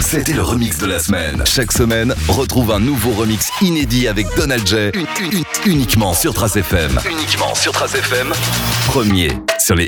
C'était le remix de la semaine. Chaque semaine, retrouve un nouveau remix inédit avec Donald J. Uniquement sur Trace FM. Uniquement sur Trace FM. Premier sur les